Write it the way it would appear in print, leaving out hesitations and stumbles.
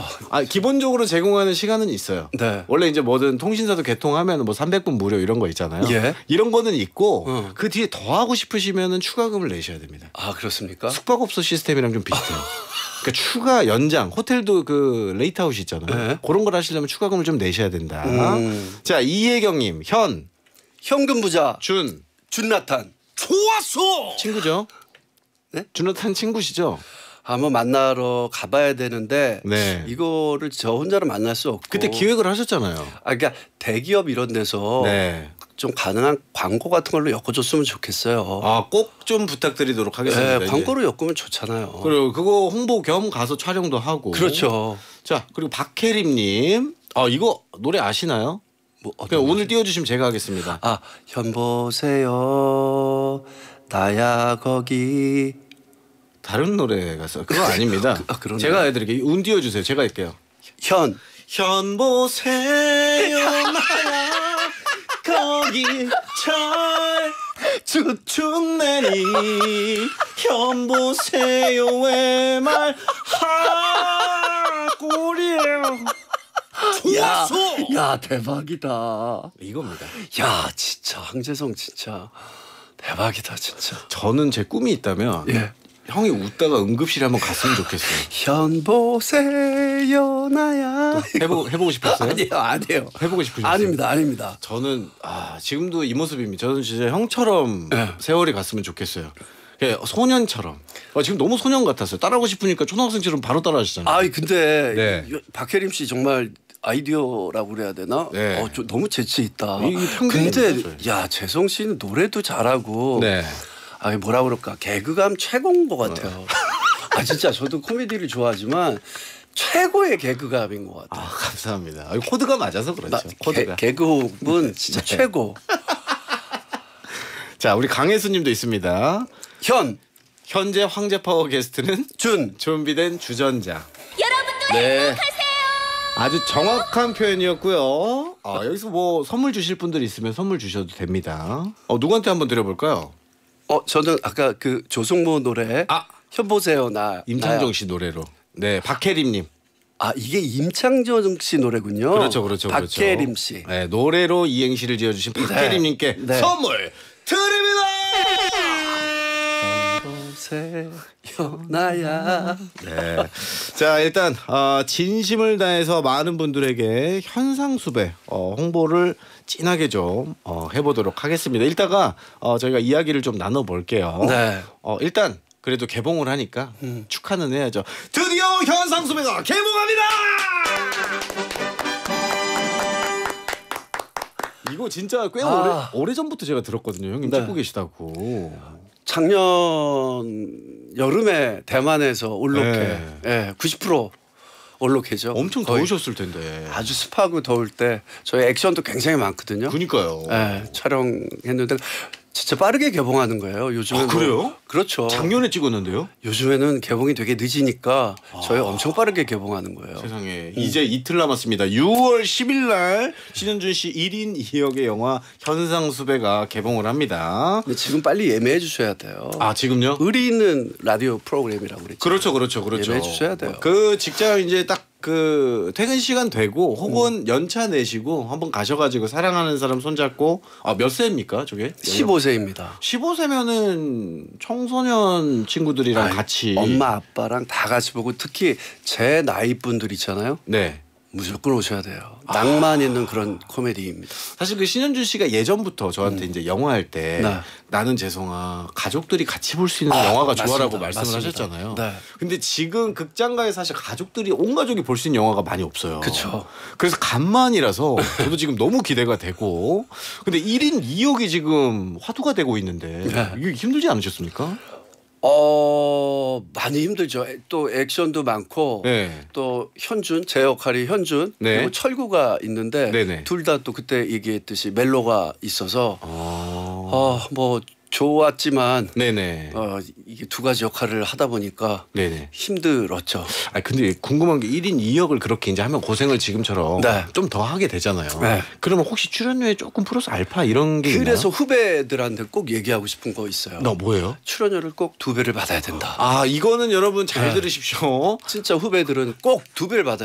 기본적으로 제공하는 시간은 있어요. 네. 원래 이제 뭐든 통신사도 개통하면 뭐 300분 무료 이런 거 있잖아요. 예. 이런 거는 있고 그 뒤에 더 하고 싶으시면은 추가금을 내셔야 됩니다. 아 그렇습니까? 숙박업소 시스템이랑 좀 비슷해요. 그러니까 추가 연장 호텔도 그 레이트아웃 있잖아요. 네. 그런 걸 하시려면 추가금을 좀 내셔야 된다. 자 이혜경님 현금 부자 준나탄 좋았어. 친구죠? 네? 준나탄 친구시죠? 한번 만나러 가봐야 되는데 네. 이거를 저 혼자로 만날 수 없고 그때 기획을 하셨잖아요. 그러니까 대기업 이런 데서 네. 좀 가능한 광고 같은 걸로 엮어줬으면 좋겠어요. 꼭 좀 부탁드리도록 하겠습니다. 네, 광고로 엮으면 좋잖아요. 그리고 그거 홍보 겸 가서 촬영도 하고. 그렇죠. 자 그리고 박혜림님 이거 노래 아시나요? 그냥 오늘 띄워주시면 제가 하겠습니다. 현보세요 나야 거기 다른 노래 가서 그거 아닙니다. 그러네. 제가 해드릴게요. 운 띄워주세요. 제가 할게요. 현 보세요 나야 거기 춤내니 현 보세요 왜 말하고리요. 야 대박이다. 이겁니다. 야 진짜 황재성 진짜 대박이다 진짜. 저는 제 꿈이 있다면 형이 웃다가 응급실에 한번 갔으면 좋겠어요. 현 보세요 나야. 해보고 싶었어요? 아니에요. 해보고 싶으셨어요? 아닙니다. 저는 지금도 이 모습입니다. 저는 진짜 형처럼 세월이 갔으면 좋겠어요. 소년처럼. 지금 너무 소년 같았어요. 따라하고 싶으니까 초등학생처럼 바로 따라하시잖아요. 근데 박혜림 씨 정말 아이디어라고 그래야 되나? 네. 너무 재치 있다. 근데 야 재성 씨는 노래도 잘하고 네. 뭐라 그럴까 개그감 최고인 것 같아요. 진짜 저도 코미디를 좋아하지만 최고의 개그감인 것 같아요. 감사합니다. 코드가 맞아서 그렇죠. 코드가. 개그호흡은 진짜 최고. 자 우리 강혜수님도 있습니다. 현재 황제 파워 게스트는 준비된 주전자. 여러분도 행복하세요. 아주 정확한 표현이었고요. 여기서 뭐 선물 주실 분들 있으면 선물 주셔도 됩니다. 누구한테 한번 드려볼까요? 저는 아까 그 조성모 노래 현보세요 나 임창정 씨 노래로. 네, 박혜림님. 이게 임창정 씨 노래군요. 그렇죠. 박혜림 씨. 네, 노래로 이행시를 지어주신 박혜림님께 선물 드립니다. 현보세요 나야. 네. 자 일단 진심을 다해서 많은 분들에게 현상수배 홍보를 진하게 좀 해보도록 하겠습니다. 이따가 저희가 이야기를 좀 나눠볼게요. 네. 일단 그래도 개봉을 하니까 축하는 해야죠. 드디어 현상수배가 개봉합니다. 이거 진짜 꽤 오래전부터 제가 들었거든요. 형님 찍고 계시다고. 작년 여름에 대만에서 올록해 90% 올록해죠. 엄청 더우셨을 텐데. 아주 습하고 더울 때 저희 액션도 굉장히 많거든요. 그러니까요. 촬영했는데 진짜 빠르게 개봉하는 거예요. 요즘은 그래요? 그렇죠. 작년에 찍었는데요? 요즘에는 개봉이 되게 늦으니까 저희 엄청 빠르게 개봉하는 거예요. 세상에 이제 이틀 남았습니다. 6월 10일 날 신현준 씨 1인 2역의 영화 현상수배가 개봉을 합니다. 근데 지금 빨리 예매해 주셔야 돼요. 지금요? 의리 있는 라디오 프로그램이라고 그랬죠. 그렇죠. 예매해 주셔야 돼요. 그 직장 이제 딱 그 퇴근 시간 되고 혹은 연차 내시고 한번 가셔가지고 사랑하는 사람 손잡고 몇 세입니까 저게? 15세입니다. 15세면은 청소년 친구들이랑 같이 엄마 아빠랑 다 같이 보고 특히 제 나이 분들 있잖아요. 네. 무조건 오셔야 돼요. 낭만 있는 그런 코미디입니다. 사실 그 신현준 씨가 예전부터 저한테 이제 영화 할 때 나는 재성아 가족들이 같이 볼 수 있는 영화가 좋아라고 말씀을 하셨잖아요. 근데 지금 극장가에 사실 가족들이 온 가족이 볼 수 있는 영화가 많이 없어요. 그렇죠. 그래서 간만이라서 저도 지금 너무 기대가 되고 근데 1인 2역이 지금 화두가 되고 있는데 이게 힘들지 않으셨습니까? 많이 힘들죠. 또 액션도 많고 또 제 역할이 현준 그리고 철구가 있는데 둘 다 또 그때 얘기했듯이 멜로가 있어서 뭐 좋았지만 이게 두 가지 역할을 하다 보니까 힘들었죠. 근데 궁금한 게 1인 2역을 그렇게 이제 하면 고생을 지금처럼 좀 더 하게 되잖아요. 그러면 혹시 출연료에 조금 플러스 알파 이런 게 그래서 있나요? 후배들한테 꼭 얘기하고 싶은 거 있어요. 뭐예요? 출연료를 꼭 2배를 받아야 된다. 이거는 여러분 잘 들으십시오. 진짜 후배들은 꼭 2배를 받아야